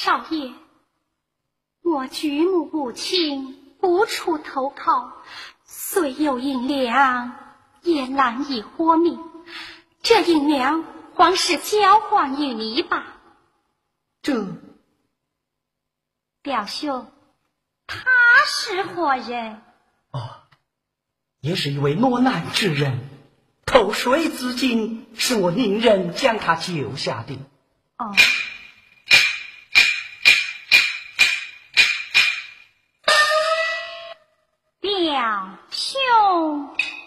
少爷，我举目不清，无处投靠，虽有银两，也难以活命。这银两，皇室交还于你吧。 这表兄，他是何人？ 也是一位落难之人，投水自尽，是我宁人将他救下的。 表兄。